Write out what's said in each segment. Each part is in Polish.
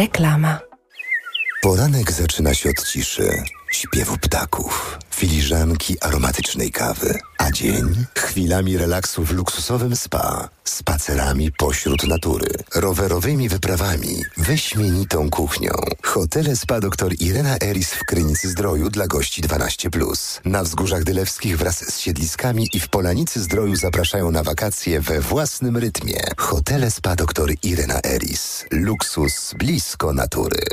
Reklama. Poranek zaczyna się od ciszy, śpiewu ptaków, filiżanki aromatycznej kawy, a dzień chwilami relaksu w luksusowym spa, spacerami pośród natury, rowerowymi wyprawami, wyśmienitą kuchnią. Hotele Spa dr Irena Eris w Krynicy-Zdroju dla gości 12+. Na Wzgórzach Dylewskich wraz z siedliskami i w Polanicy-Zdroju zapraszają na wakacje we własnym rytmie. Hotele Spa dr Irena Eris. Luksus blisko natury.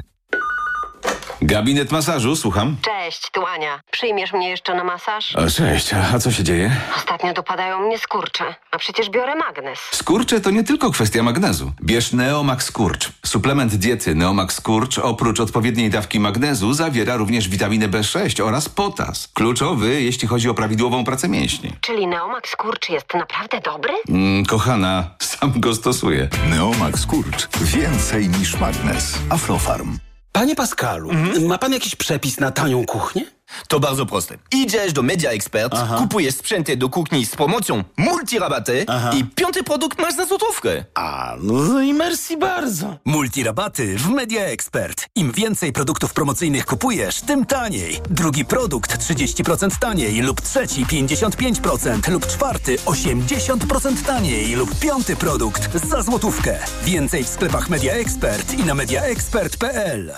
Gabinet masażu, słucham. Cześć, tu Ania. Przyjmiesz mnie jeszcze na masaż? O, cześć, a co się dzieje? Ostatnio dopadają mnie skurcze, a przecież biorę magnes. Skurcze to nie tylko kwestia magnezu. Bierz Neomax Skurcz. Suplement diety Neomax Skurcz oprócz odpowiedniej dawki magnezu zawiera również witaminę B6 oraz potas. Kluczowy, jeśli chodzi o prawidłową pracę mięśni. Czyli Neomax Skurcz jest naprawdę dobry? Kochana, sam go stosuję. Neomax Skurcz. Więcej niż magnes. Aflofarm. Panie Pascalu, ma pan jakiś przepis na tanią kuchnię? To bardzo proste. Idziesz do Media Expert, kupujesz sprzęty do kuchni z promocją multirabaty i 5. produkt masz za złotówkę. No i merci bardzo. Multirabaty w Media Expert. Im więcej produktów promocyjnych kupujesz, tym taniej. Drugi produkt 30% taniej lub trzeci 55% lub czwarty 80% taniej lub 5. produkt za złotówkę. Więcej w sklepach Media Expert i na mediaexpert.pl.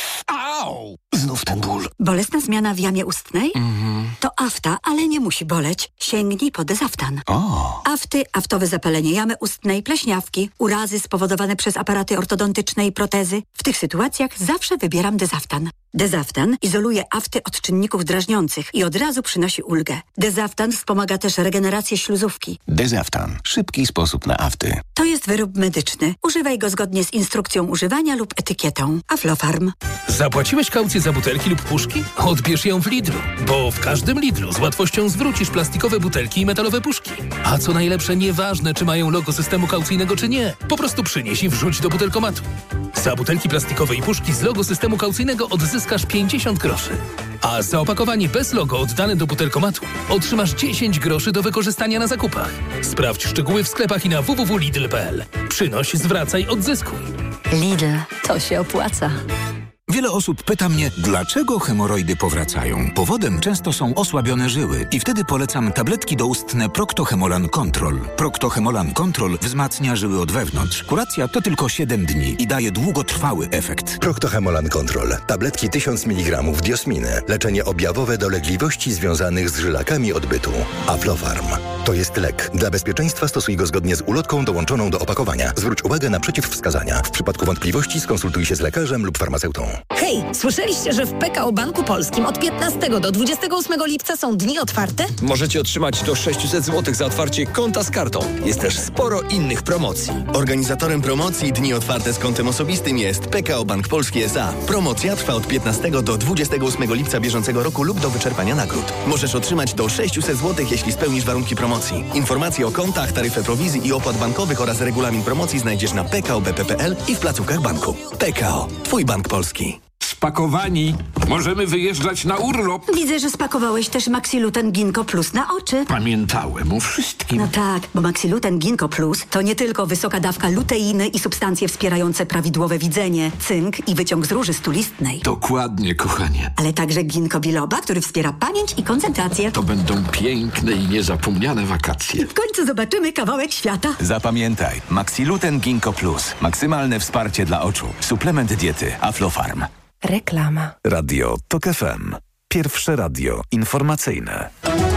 Au! Znów ten ból. Bolesna zmiana w jamie ustnej? To afta, ale nie musi boleć. Sięgnij po Dezaftan. Afty, aftowe zapalenie jamy ustnej, pleśniawki, urazy spowodowane przez aparaty ortodontyczne i protezy. W tych sytuacjach zawsze wybieram Dezaftan. Dezaftan izoluje afty od czynników drażniących i od razu przynosi ulgę. Dezaftan wspomaga też regenerację śluzówki. Dezaftan. Szybki sposób na afty. To jest wyrób medyczny. Używaj go zgodnie z instrukcją używania lub etykietą. Aflofarm. Zapłaciłeś kaucję za butelki lub puszki? Odbierz ją w Lidlu, bo w każdym Lidlu z łatwością zwrócisz plastikowe butelki i metalowe puszki. A co najlepsze, nieważne czy mają logo systemu kaucyjnego czy nie. Po prostu przynieś i wrzuć do butelkomatu. Za butelki plastikowe i puszki z logo systemu kaucyjnego odzyskasz 50 groszy. A za opakowanie bez logo oddane do butelkomatu otrzymasz 10 groszy do wykorzystania na zakupach. Sprawdź szczegóły w sklepach i na www.lidl.pl. Przynoś, zwracaj, odzyskuj. Lidl. To się opłaca. Wiele osób pyta mnie, dlaczego hemoroidy powracają. Powodem często są osłabione żyły i wtedy polecam tabletki doustne Procto-Hemolan Control. Procto-Hemolan Control wzmacnia żyły od wewnątrz. Kuracja to tylko 7 dni i daje długotrwały efekt. Procto-Hemolan Control. Tabletki 1000 mg diosminy. Leczenie objawowe dolegliwości związanych z żylakami odbytu. Aflofarm. To jest lek. Dla bezpieczeństwa stosuj go zgodnie z ulotką dołączoną do opakowania. Zwróć uwagę na przeciwwskazania. W przypadku wątpliwości skonsultuj się z lekarzem lub farmaceutą. Hej, słyszeliście, że w PKO Banku Polskim od 15 do 28 lipca są dni otwarte? Możecie otrzymać do 600 zł za otwarcie konta z kartą. Jest też sporo innych promocji. Organizatorem promocji Dni Otwarte z kontem osobistym jest PKO Bank Polski S.A. Promocja trwa od 15 do 28 lipca bieżącego roku lub do wyczerpania nagród. Możesz otrzymać do 600 zł, jeśli spełnisz warunki promocji. Informacje o kontach, taryfę prowizji i opłat bankowych oraz regulamin promocji znajdziesz na pkobp.pl i w placówkach banku. PKO. Twój bank polski. Spakowani. Możemy wyjeżdżać na urlop. Widzę, że spakowałeś też Maxiluten Ginkgo Plus na oczy. Pamiętałem o wszystkim. No tak, bo Maxiluten Ginkgo Plus to nie tylko wysoka dawka luteiny i substancje wspierające prawidłowe widzenie, cynk i wyciąg z róży stulistnej. Dokładnie, kochanie. Ale także ginkgo biloba, który wspiera pamięć i koncentrację. To będą piękne i niezapomniane wakacje. W końcu zobaczymy kawałek świata. Zapamiętaj, Maxiluten Ginkgo Plus. Maksymalne wsparcie dla oczu. Suplement diety Aflofarm. Reklama. Radio TOK FM. Pierwsze radio informacyjne.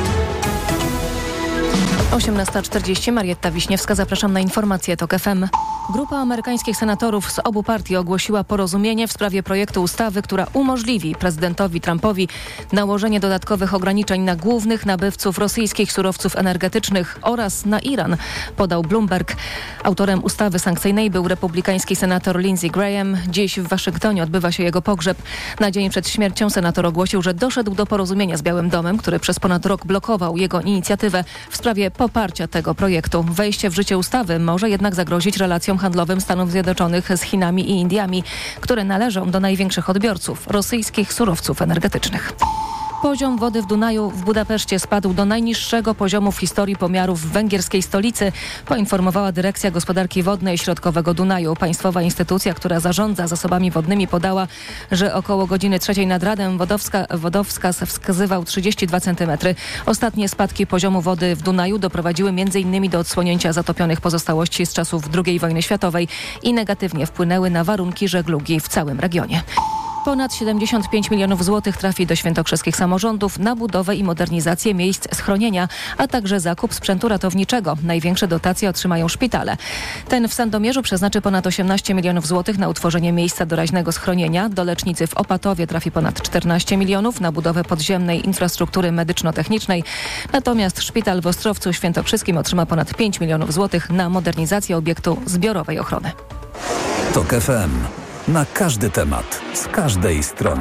18:40, Marietta Wiśniewska, zapraszam na informacje TOK FM. Grupa amerykańskich senatorów z obu partii ogłosiła porozumienie w sprawie projektu ustawy, która umożliwi prezydentowi Trumpowi nałożenie dodatkowych ograniczeń na głównych nabywców rosyjskich surowców energetycznych oraz na Iran, podał Bloomberg. Autorem ustawy sankcyjnej był republikański senator Lindsey Graham. Dziś w Waszyngtonie odbywa się jego pogrzeb. Na dzień przed śmiercią senator ogłosił, że doszedł do porozumienia z Białym Domem, który przez ponad rok blokował jego inicjatywę w sprawie poparcia tego projektu. Wejście w życie ustawy może jednak zagrozić relacjom handlowym Stanów Zjednoczonych z Chinami i Indiami, które należą do największych odbiorców rosyjskich surowców energetycznych. Poziom wody w Dunaju w Budapeszcie spadł do najniższego poziomu w historii pomiarów w węgierskiej stolicy, poinformowała Dyrekcja Gospodarki Wodnej Środkowego Dunaju. Państwowa instytucja, która zarządza zasobami wodnymi, podała, że około godziny 3 nad ranem wodowskaz wskazywał 32 cm. Ostatnie spadki poziomu wody w Dunaju doprowadziły m.in. do odsłonięcia zatopionych pozostałości z czasów II wojny światowej i negatywnie wpłynęły na warunki żeglugi w całym regionie. Ponad 75 milionów złotych trafi do świętokrzeskich samorządów na budowę i modernizację miejsc schronienia, a także zakup sprzętu ratowniczego. Największe dotacje otrzymają szpitale. Ten w Sandomierzu przeznaczy ponad 18 milionów złotych na utworzenie miejsca doraźnego schronienia. Do lecznicy w Opatowie trafi ponad 14 milionów na budowę podziemnej infrastruktury medyczno-technicznej. Natomiast szpital w Ostrowcu Świętokrzyskim otrzyma ponad 5 milionów złotych na modernizację obiektu zbiorowej ochrony. TOK FM. Na każdy temat, z każdej strony.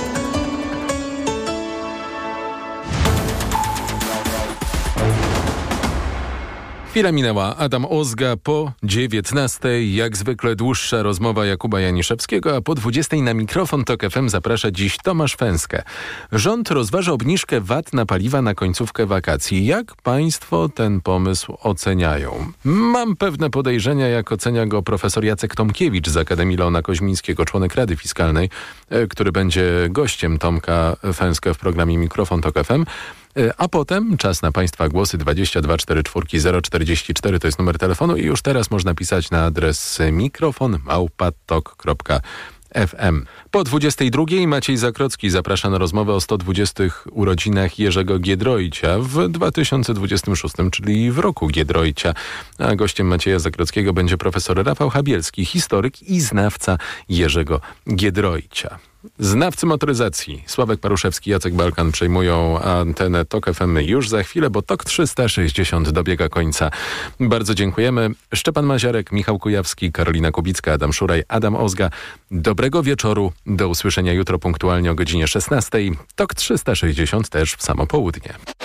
Chwila minęła. Adam Ozga po 19:00. Jak zwykle dłuższa rozmowa Jakuba Janiszewskiego, a po 20:00 na mikrofon TOK FM zaprasza dziś Tomasz Fęskę. Rząd rozważa obniżkę VAT na paliwa na końcówkę wakacji. Jak państwo ten pomysł oceniają? Mam pewne podejrzenia, jak ocenia go profesor Jacek Tomkiewicz z Akademii Leona Koźmińskiego, członek Rady Fiskalnej, który będzie gościem Tomka Fęskę w programie Mikrofon TOK FM. A potem czas na Państwa głosy 22 44 044 to jest numer telefonu i już teraz można pisać na adres mikrofon@tok.fm. Po 22:00 Maciej Zakrocki zaprasza na rozmowę o 120 urodzinach Jerzego Giedroycia w 2026, czyli w roku Giedroycia. A gościem Macieja Zakrockiego będzie profesor Rafał Habielski, historyk i znawca Jerzego Giedroycia. Znawcy motoryzacji Sławek Paruszewski, Jacek Balkan przejmują antenę TOK FM już za chwilę, bo TOK 360 dobiega końca. Bardzo dziękujemy. Szczepan Maziarek, Michał Kujawski, Karolina Kubicka, Adam Szuraj, Adam Ozga. Dobrego wieczoru. Do usłyszenia jutro punktualnie o godzinie 16:00. TOK 360 też w samo południe.